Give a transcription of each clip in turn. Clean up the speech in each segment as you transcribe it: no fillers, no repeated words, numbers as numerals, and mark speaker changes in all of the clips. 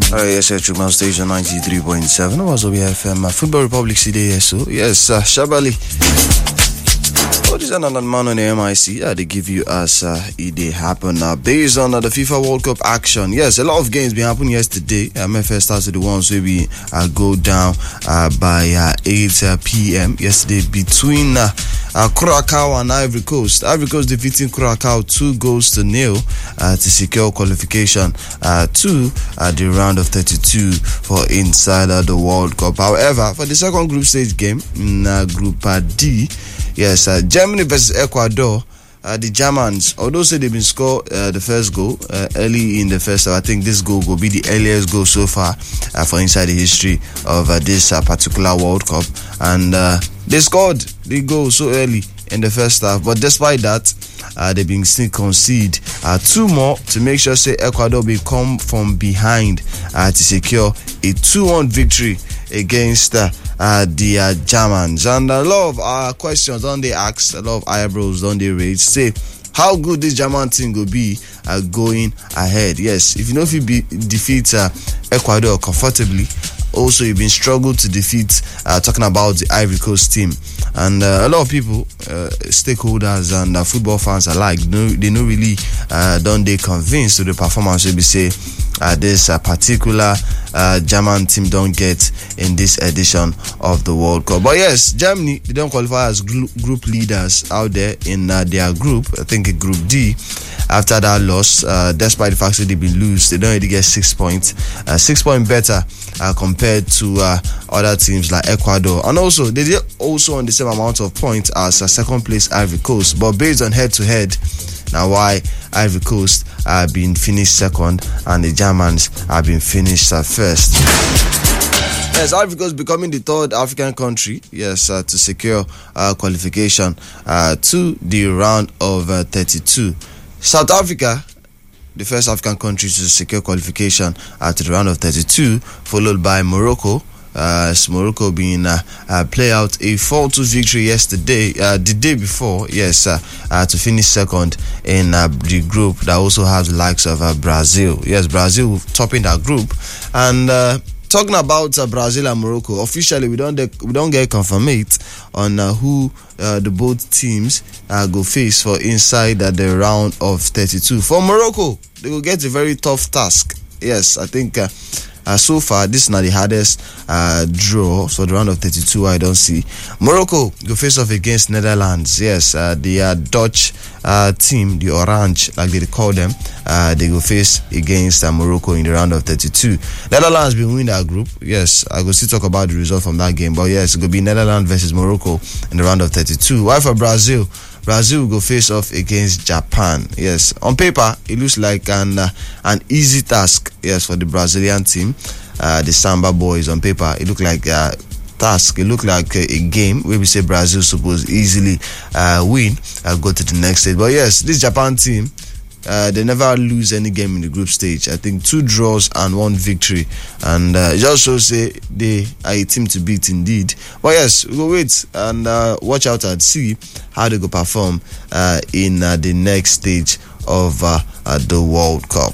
Speaker 1: Yes, Chukman Station 93.7. Was OBFM Football Republic CDSO. Yes, Shabali. What is another man on the MIC? They give you as it happen based on the FIFA World Cup action. Yes, a lot of games been happening yesterday. MFS started the ones where we go down by 8 p.m. yesterday between Curacao and Ivory Coast. Ivory Coast defeating Curacao 2-0 to secure qualification to the round of 32 for inside the World Cup. However, for the second group stage game in Group D, yes, Germany versus Ecuador. The Germans, although say they've been scored the first goal early in the first half, I think this goal will be the earliest goal so far for inside the history of this particular World Cup. And they scored the goal so early in the first half. But despite that, they've been still concede two more to make sure say Ecuador will come from behind to secure a 2-1 victory against the Germans. And a lot of questions on they asked, a lot of eyebrows on they raised, say how good this German team will be going ahead. Yes, if you know if you defeat Ecuador comfortably, also you've been struggled to defeat talking about the Ivory Coast team. And a lot of people, stakeholders and football fans alike, they don't really don't they convinced to the performance will be say this particular German team don't get in this edition of the World Cup. But yes, Germany, they don't qualify as group leaders out there in their group. I think in Group D. After that loss, despite the fact that they've been loose, they don't really get 6 points. 6 points better compared to other teams like Ecuador. And also, they did also on the same amount of points as second place Ivory Coast. But based on head-to-head, now why Ivory Coast have been finished second and the Germans have been finished first. Yes, Ivory Coast becoming the third African country, yes, to secure qualification to the round of 32. South Africa, the first African country to secure qualification to the round of 32, followed by Morocco. Morocco being play out a 4-2 victory yesterday, the day before, yes, to finish second in the group that also has the likes of Brazil. Yes, Brazil topping that group. And talking about Brazil and Morocco, officially we don't get confirmation on who the both teams go face for inside the round of 32. For Morocco, they will get a very tough task. Yes, I think so far this is not the hardest draw for the round of 32. I don't see Morocco go face off against Netherlands. Yes, the Dutch team, the Orange, like they call them, they go face against Morocco in the round of 32. Netherlands been winning that group. Yes, I will still talk about the result from that game, but yes, it will be Netherlands versus Morocco in the round of 32. While for Brazil will go face off against Japan. Yes, on paper it looks like an easy task. Yes, for the Brazilian team, the Samba boys. On paper it look like task. It look like a game where we say Brazil supposed easily win, go to the next stage. But yes, this Japan team, they never lose any game in the group stage. I think 2 draws and 1 victory, and it just shows they are a team to beat indeed. But yes, we will wait and watch out and see how they go perform in the next stage of the World Cup.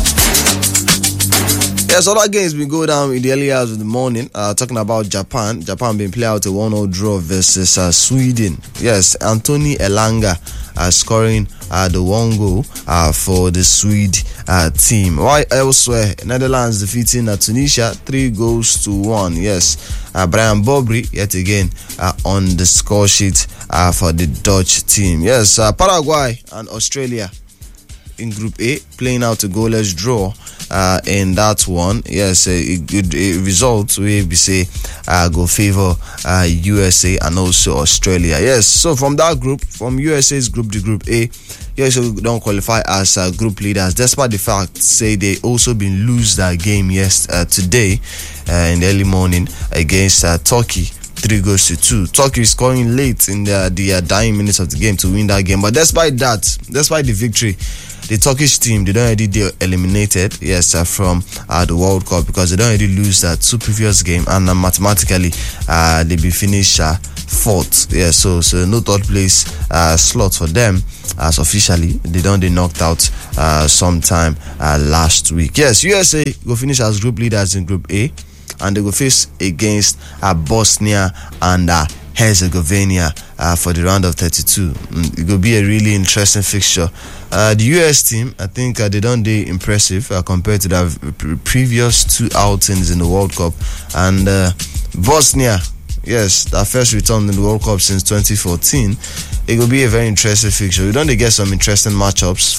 Speaker 1: Yes, other games been go down in the early hours of the morning. Talking about Japan. Japan been play out a 1-0 draw versus Sweden. Yes, Anthony Elanga scoring the 1 goal for the Swede team. While elsewhere, Netherlands defeating Tunisia 3-1. Yes, Brian Bobry yet again on the score sheet for the Dutch team. Yes, Paraguay and Australia in Group A playing out a goalless draw in that one. Yes, a good result we say go favor USA and also Australia. Yes, so from that group, from USA's group, the Group A, USA don't qualify as group leaders, despite the fact say they also been lose that game today in the early morning against Turkey. 3-2. Turkey is scoring late in the dying minutes of the game to win that game. But despite the victory, the Turkish team, they don't already eliminated, yes, from the World Cup because they don't already lose that 2 previous game, and mathematically they be finished fourth. Yeah, so no third place slot for them, as officially they knocked out sometime last week. Yes, USA go finish as group leaders in Group A, and they go face against Bosnia and Herzegovina for the round of 32. It will be a really interesting fixture. The US team, I think they done dey impressive compared to the previous two outings in the World Cup. And Bosnia, yes, their first return in the World Cup since 2014. It will be a very interesting fixture. We don't get some interesting matchups